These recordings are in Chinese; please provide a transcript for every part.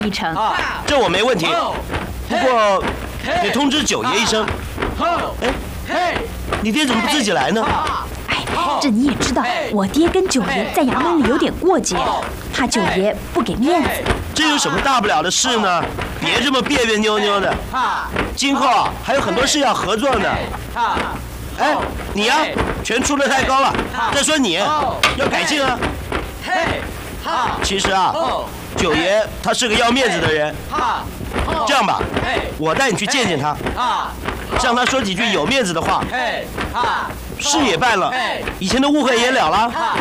一程。 这我没问题，不过得通知九爷一声。哎，你爹怎么不自己来呢？ 这你也知道，我爹跟九爷在衙门里有点过节，怕九爷不给面子。 这有什么大不了的事呢？别这么别别扭扭的。今后还有很多事要合作呢。哎，你呀，全出得太高了。再说你要改进啊。其实啊，九爷他是个要面子的人。这样吧，我带你去见见他，向他说几句有面子的话。事也办了，以前的误会也了了。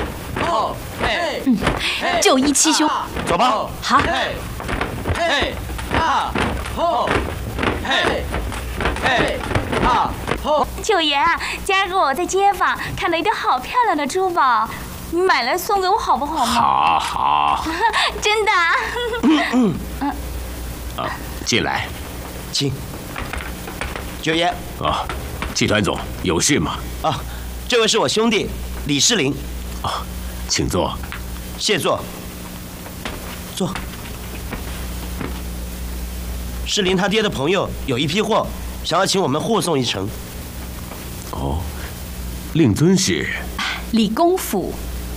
就依七兄， 走吧。 好。 九爷，今儿个我在街坊看到一对好漂亮的珠宝，你买来送给我好不好吗？ 好， 真的。 进来， 请。九爷。 季团总有事吗？ 这位是我兄弟李世林。 请坐。 谢坐。坐。世林他爹的朋友有一批货，想要请我们护送一程。 令尊是李公甫。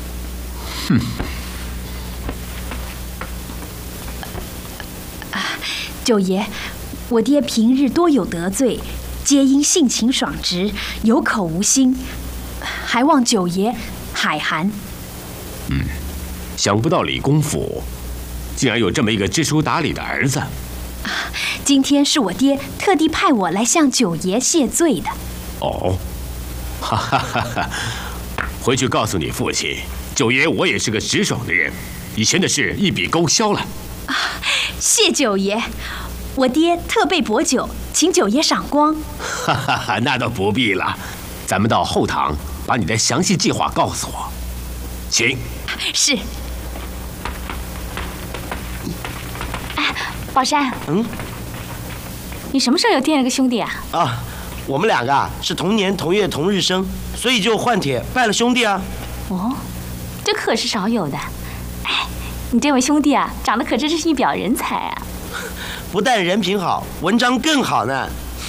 九爷，我爹平日多有得罪，皆因性情爽直，有口无心，还望九爷海涵。 想不到李公甫竟然有这么一个知书达理的儿子。 今天是我爹特地派我来向九爷谢罪的。 哈哈哈哈！回去告诉你父亲，九爷我也是个直爽的人，以前的事一笔勾销了。 谢九爷，我爹特备薄酒，请九爷赏光。 哈哈，那倒不必了，咱们到后堂把你的详细计划告诉我，请。 是。 宝山，你什么时候有添了个兄弟啊？ 我们两个是同年同月同日生，所以就换帖拜了兄弟啊。 这可是少有的。你这位兄弟啊，长得可真是一表人才啊！ 不但人品好，文章更好呢。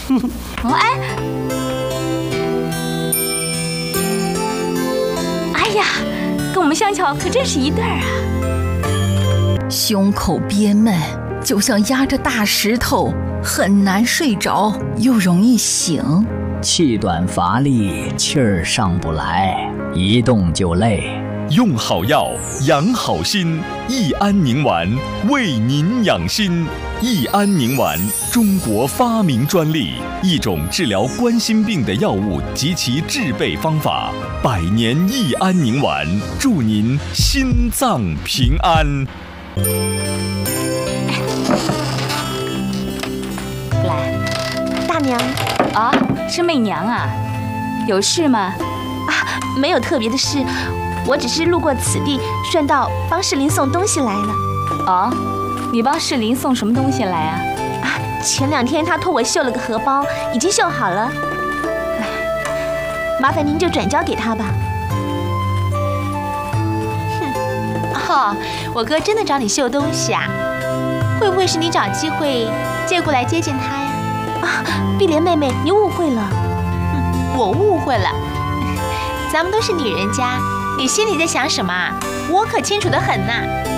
哎呀，跟我们相巧可真是一对儿啊！ 胸口憋闷，就像压着大石头，很难睡着，又容易醒。 气短乏力，气儿上不来，一动就累。 用好药，养好心，益安宁丸为您养心。益安宁丸，中国发明专利，一种治疗冠心病的药物及其制备方法。100年益安宁丸，祝您心脏平安。 来， 大娘。 是媚娘啊，有事吗？ 没有特别的事，我只是路过此地，顺道帮世林送东西来了。 你帮世林送什么东西来啊？ 前2天他托我绣了个荷包，已经绣好了，麻烦您就转交给他吧。 我哥真的找你绣东西啊？会不会是你找机会借过来接见他呀？ 碧莲妹妹，你误会了。 我误会了。咱们都是女人家，你心里在想什么啊？我可清楚得很呐。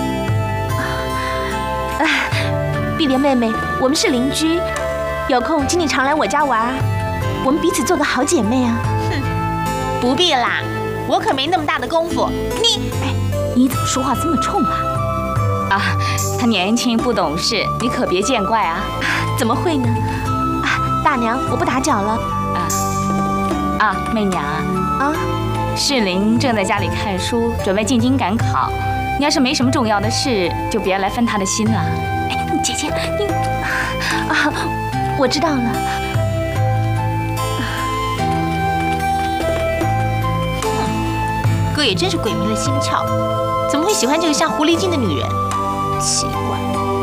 碧莲妹妹，我们是邻居，有空请你常来我家玩，我们彼此做个好姐妹啊。 不必啦，我可没那么大的功夫。 你怎么说话这么冲啊？他年轻不懂事，你可别见怪啊。 怎么会呢？大娘，我不打搅了。 媚娘世林正在家里看书，准备进京赶考。你要是没什么重要的事，就别来分他的心了。 姐姐，你我知道了。 哥也真是鬼迷了心窍，怎么会喜欢这个像狐狸精的女人？奇怪。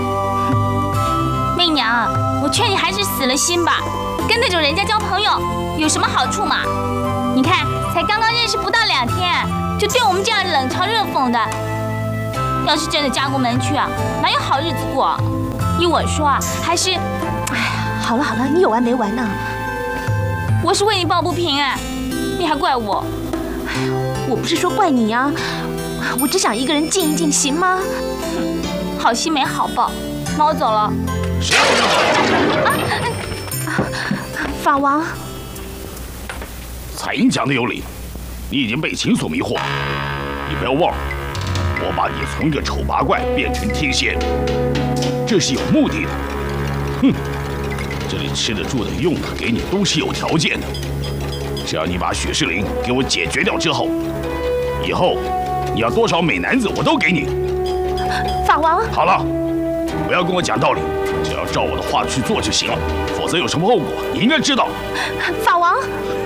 媚娘，我劝你还是死了心吧，跟那种人家交朋友有什么好处嘛？你看，才刚刚认识不到2天，就对我们这样冷嘲热讽的。要是真的嫁过门去啊，哪有好日子过？ 依我说啊，还是…… 哎呀，好了好了，你有完没完呢？ 我是为你抱不平哎，你还怪我？ 哎呀，我不是说怪你啊，我只想一个人静一静，行吗？ 好心没好报，那我走了。 谁让我走？法王， 彩英讲的有理，你已经被情所迷惑，你不要忘了，我把你从一个丑八怪变成天仙，这是有目的的。哼，这里吃的、住的、用的，给你都是有条件的。只要你把许世林给我解决掉之后，以后你要多少美男子我都给你。 法王， 好了，不要跟我讲道理，只要照我的话去做就行了，否则有什么后果你应该知道。 法王。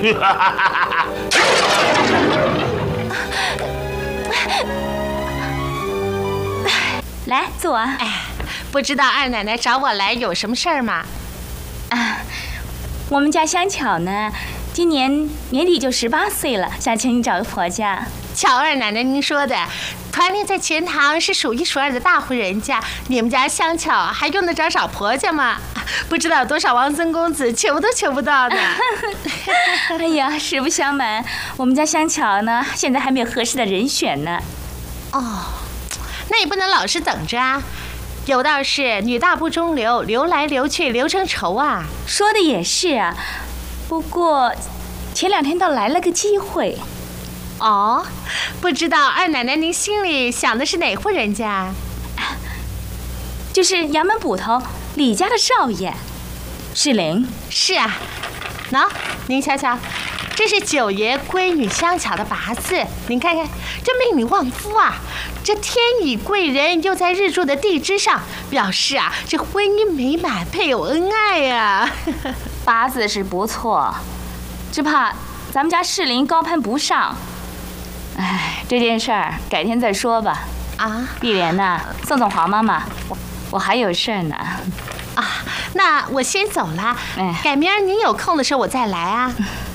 来坐啊。 哎，不知道二奶奶找我来有什么事儿吗？ 啊，我们家香巧呢，今年年底就18岁了，想请你找个婆家。 巧二奶奶您说的，团里在钱塘是数一数二的大户人家，你们家香巧还用得着找婆家吗？不知道有多少王孙公子求都求不到呢。 哎呀，实不相瞒，我们家香巧呢，现在还没有合适的人选呢。 哦，那也不能老是等着啊。有道是女大不中留，留来留去留成仇啊。 说的也是啊，不过前2天倒来了个机会。 哦，不知道二奶奶您心里想的是哪户人家？ 就是衙门捕头李家的少爷，世林。 是啊，喏，您瞧瞧，这是九爷闺女香巧的八字，您看看，这命里旺夫啊，这天乙贵人又在日柱的地支上，表示啊，这婚姻美满，配偶恩爱呀。 八字是不错，只怕咱们家世林高攀不上。哎，这件事儿改天再说吧。 啊， 碧莲呐，送黄妈妈，我还有事儿呢。 啊，那我先走了。改明儿您有空的时候我再来啊。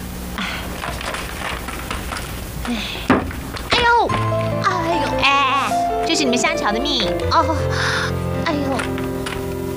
哎呦，哎呦， 哎，这是你们香巧的命。 哦，哎呦。